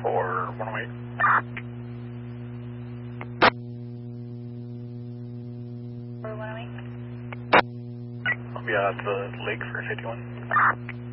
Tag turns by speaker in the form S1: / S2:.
S1: for 108.
S2: For 108.
S1: I'll be out the lake for 51.